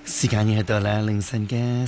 時間已去到咧凌晨嘅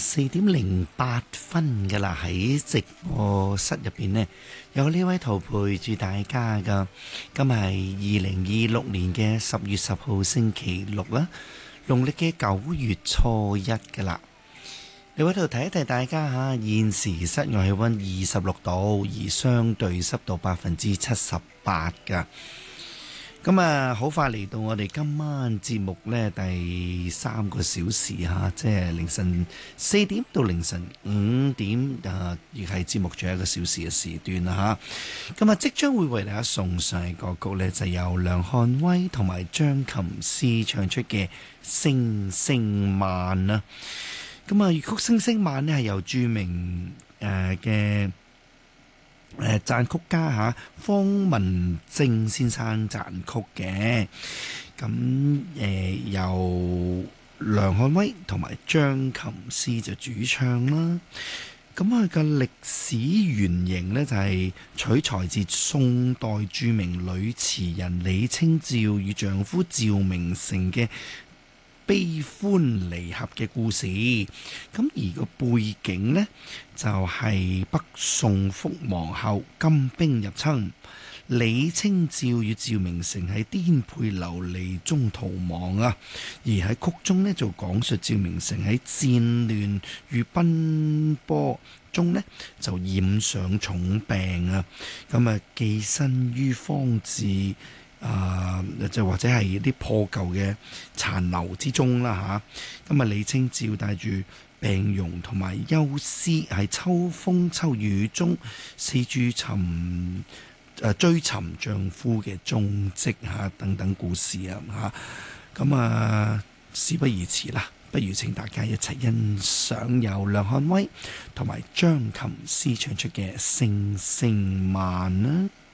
4:08噶啦，喺直播室入邊呢，有呢位徒陪住大家噶。今日係2026年嘅10月10號星期六啦，農曆嘅9月初1噶啦。你喺度提一提大家吓，現時室外氣溫26度，而相對濕度78%噶。咁啊，好快嚟到我哋今晚節目呢第3個小時吓，即係凌晨4點到凌晨5點啊，亦係節目最後1個小時嘅時段啦吓。咁啊，即將會為大家送上嘅歌曲呢，就由梁漢威同埋張琴師唱出嘅《星星慢》啦。咁啊，粵曲《星星慢》呢係由著名嘅撰曲家吓方文正先生撰曲嘅，咁由梁漢威同埋張琴師就主唱啦。咁佢嘅歷史原型呢，就係取材自宋代著名女詞人李清照與丈夫趙明誠嘅悲歡離合嘅故事，咁而個背景呢，就係北宋覆亡後金兵入侵，李清照與趙明誠喺顛沛流離中逃亡啊！而喺曲中呢，就講述趙明誠喺戰亂與奔波中呢，就染上重病啊！咁啊，寄身於荒置就或者係啲破舊嘅殘樓之中啦嚇。咁啊，李清照帶住病容同埋憂思，喺秋風秋雨中四處追尋丈夫嘅蹤跡嚇等等故事啊嚇。咁啊，事不宜遲啦，不如請大家一齊欣賞由梁漢威同埋張琴師唱出嘅《星星慢》啦。